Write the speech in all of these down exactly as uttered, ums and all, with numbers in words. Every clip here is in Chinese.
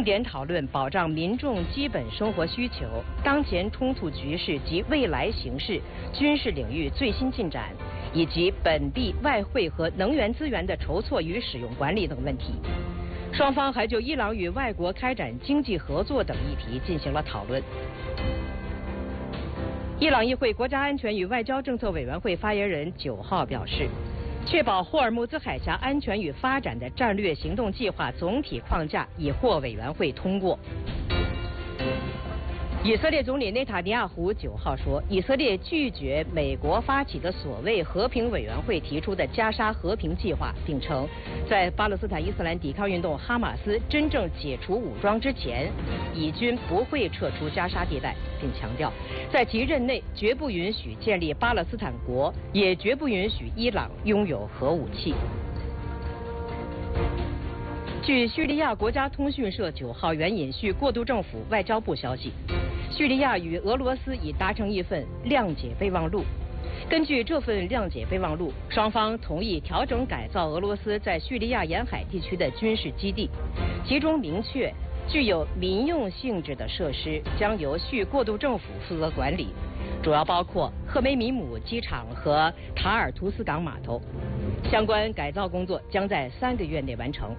重点讨论保障民众基本生活需求、当前冲突局势及未来形势、军事领域最新进展，以及本地外汇和能源资源的筹措与使用管理等问题。双方还就伊朗与外国开展经济合作等议题进行了讨论。伊朗议会国家安全与外交政策委员会发言人九号表示，确保霍尔木兹海峡安全与发展的战略行动计划总体框架已获委员会通过。以色列总理内塔尼亚胡九号说，以色列拒绝美国发起的所谓和平委员会提出的加沙和平计划，并称，在巴勒斯坦伊斯兰抵抗运动哈马斯真正解除武装之前，以军不会撤出加沙地带，并强调，在其任内绝不允许建立巴勒斯坦国，也绝不允许伊朗拥有核武器。据叙利亚国家通讯社九号援引叙过渡政府外交部消息，叙利亚与俄罗斯已达成一份谅解备忘录。根据这份谅解备忘录，双方同意调整改造俄罗斯在叙利亚沿海地区的军事基地，其中明确具有民用性质的设施将由叙过渡政府负责管理，主要包括赫梅米姆机场和塔尔图斯港码头。相关改造工作将在三个月内完成。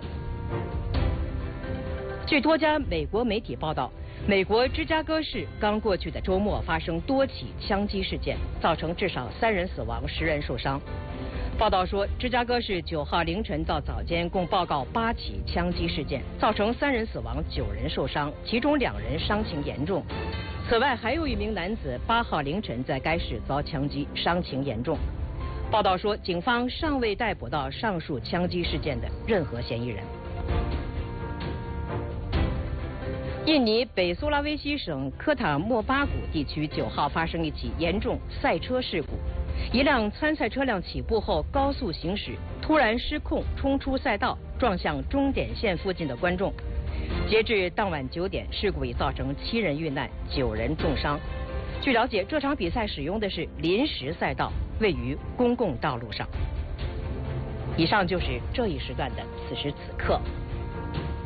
据多家美国媒体报道，美国芝加哥市刚过去的周末发生多起枪击事件，造成至少三人死亡、十人受伤。报道说，芝加哥市九号凌晨到早间共报告八起枪击事件，造成三人死亡、九人受伤，其中两人伤情严重。此外，还有一名男子八号凌晨在该市遭枪击，伤情严重。报道说，警方尚未逮捕到上述枪击事件的任何嫌疑人。印尼北苏拉威西省科塔莫巴谷地区九号发生一起严重赛车事故，一辆参赛车辆起步后高速行驶，突然失控冲出赛道，撞向终点线附近的观众。截至当晚九点，事故已造成七人遇难，九人重伤。据了解，这场比赛使用的是临时赛道，位于公共道路上。以上就是这一时段的此时此刻。